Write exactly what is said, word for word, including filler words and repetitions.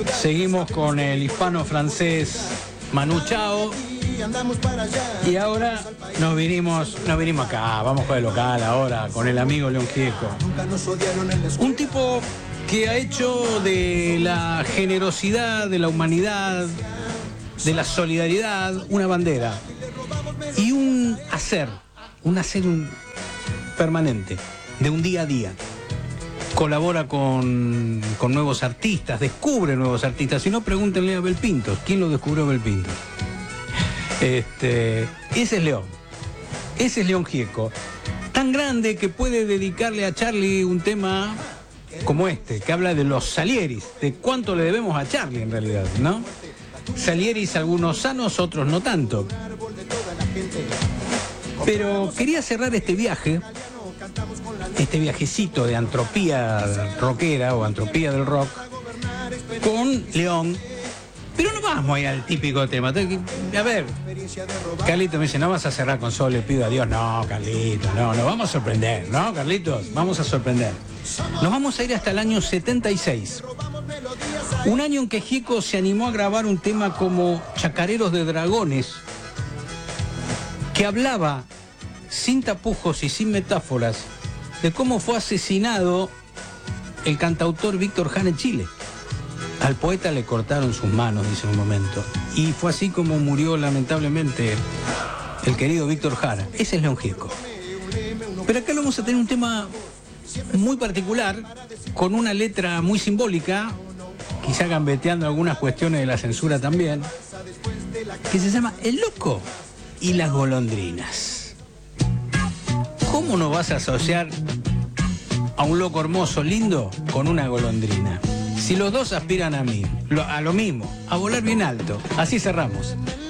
Seguimos con el hispano-francés Manu Chao. Y ahora nos vinimos, nos vinimos acá, vamos con el local ahora, con el amigo León Gieco. Un tipo que ha hecho de la generosidad, de la humanidad, de la solidaridad, una bandera. Y un hacer, un hacer un permanente, de un día a día. Colabora con, con nuevos artistas, descubre nuevos artistas. Si no, pregúntenle a Abel Pintos. ¿Quién lo descubrió a Abel Pintos? Este, ese es León. Ese es León Gieco. Tan grande que puede dedicarle a Charlie un tema como este, que habla de los Salieris, de cuánto le debemos a Charlie en realidad, ¿no? Salieris, algunos sanos, otros no tanto. Pero quería cerrar este viaje, este viajecito de antropía rockera o antropía del rock, con León. Pero no vamos a ir al típico tema. A ver, Carlito me dice, no vas a cerrar con Sol, le pido a Dios. No, Carlito, no, nos vamos a sorprender, ¿no, Carlitos? Vamos a sorprender. Nos vamos a ir hasta el año setenta y seis. Un año en que Gieco se animó a grabar un tema como Chacareros de Dragones, que hablaba sin tapujos y sin metáforas de cómo fue asesinado el cantautor Víctor Jara en Chile. Al poeta le cortaron sus manos, dice en un momento. Y fue así como murió lamentablemente el querido Víctor Jara. Ese es León Gieco. Pero acá vamos a tener un tema muy particular, con una letra muy simbólica, quizá gambeteando algunas cuestiones de la censura también, que se llama El Loco y las Golondrinas. ¿Cómo no vas a asociar a un loco hermoso, lindo, con una golondrina? Si los dos aspiran a mí, a lo mismo, a volar bien alto. Así cerramos.